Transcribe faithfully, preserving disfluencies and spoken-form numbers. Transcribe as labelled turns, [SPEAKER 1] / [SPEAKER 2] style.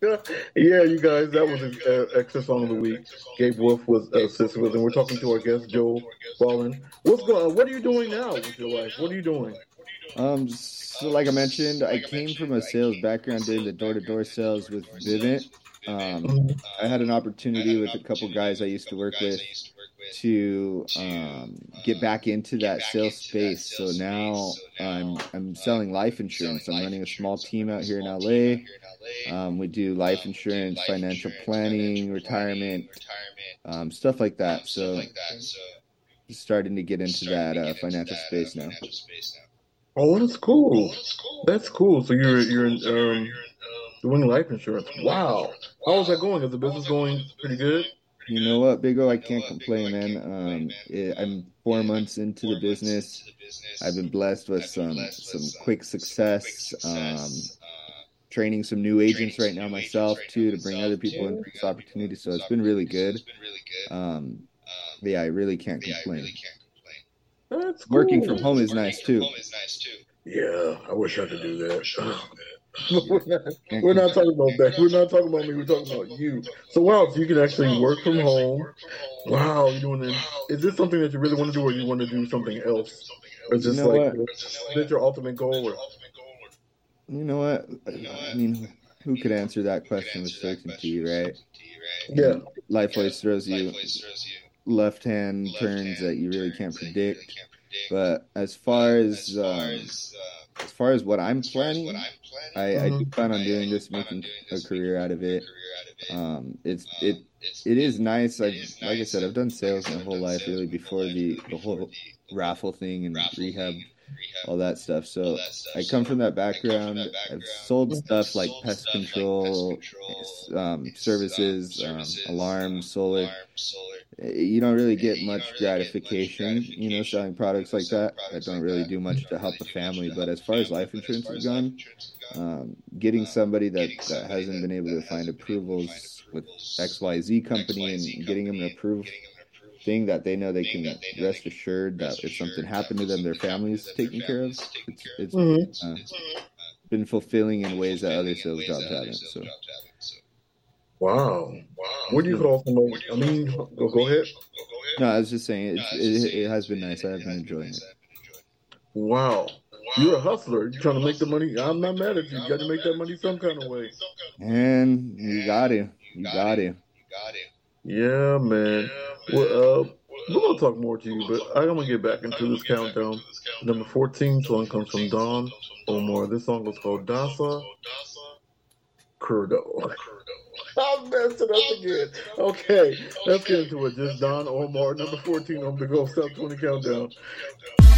[SPEAKER 1] Yeah, you guys, that was an uh, extra song of the week. Gabe Wolf was uh, assisted with, and we're talking to our guest Joe Ballin. What's going? What are you doing now with your life? What are you doing?
[SPEAKER 2] Um, so like I mentioned, I came from a sales background doing the door-to-door sales with Vivint. Um,
[SPEAKER 1] Mhm.
[SPEAKER 2] I had an opportunity with a couple guys I used to work with to um, get back into that sales space. So now I'm I'm selling life insurance. I'm running a small team out here in L A. Um, we do life insurance, financial planning, retirement, um, stuff like that. So starting to get into that uh, financial space now.
[SPEAKER 1] Oh, that's cool. That's cool. So you're you're um doing life insurance. Wow. How is that going? Is the business going pretty good?
[SPEAKER 2] You know what, Big O? I can't complain, man. Um, it, I'm four months into the business. I've been blessed with some some quick success. Um, training some new agents right now myself too to bring other people into this opportunity. So it's been really good. Um, yeah, I really can't complain.
[SPEAKER 1] That's
[SPEAKER 2] Working
[SPEAKER 1] cool.
[SPEAKER 2] from home is nice too.
[SPEAKER 1] Yeah, I wish I could do that. But we're not,
[SPEAKER 2] Can't
[SPEAKER 1] we're not
[SPEAKER 2] complain.
[SPEAKER 1] talking about that. We're not talking about me. We're talking about you. So wow, so you can actually work from home. Wow, you're doing it. Is this something that you really want to do, or you want to do something else, or is
[SPEAKER 2] You
[SPEAKER 1] this
[SPEAKER 2] know
[SPEAKER 1] like
[SPEAKER 2] what?
[SPEAKER 1] is that your ultimate goal? Or
[SPEAKER 2] You know what? I mean, who could answer that question with certainty, right? You
[SPEAKER 1] yeah,
[SPEAKER 2] know, life always throws you left hand turns that you really can't predict. But as far as um, as far as what I'm planning, I, I do
[SPEAKER 1] hmm
[SPEAKER 2] plan on doing this, making a career out of it. Um, it's it it is nice. I've like I said, I've done sales my whole life really before the the whole raffle thing and rehab, all that stuff. So I come from that background. I've sold stuff like pest control, um, services, um, alarms, solar. You don't really get much gratification, you know, selling products like that that don't really do much to help a family. But as far as life insurance is gone, um, getting somebody that, that hasn't been able to find approvals with X Y Z company and getting them an approved thing that they know they can rest assured that if something happened to them, their family's taken care of. It's it's
[SPEAKER 1] hmm
[SPEAKER 2] uh, been fulfilling in ways that other sales jobs haven't. So
[SPEAKER 1] wow. What
[SPEAKER 2] it's
[SPEAKER 1] do you
[SPEAKER 2] been.
[SPEAKER 1] call somebody? I mean, go go ahead.
[SPEAKER 2] No, I was just saying it's it, it has been nice. I have been enjoying it.
[SPEAKER 1] Wow, you're a hustler. You're trying to make the money. I'm not mad at you. You got to make that money some kind of way.
[SPEAKER 2] And you got to, you got to.
[SPEAKER 1] Yeah, man. Well, uh, we're gonna talk more to you, but I'm gonna get back into this countdown. Number fourteen song comes from Don Omar. This song was called Dasa Curdo. I'm messing up again. Okay, let's get into it. Just Don Omar, number fourteen on the Ghost Top twenty Countdown.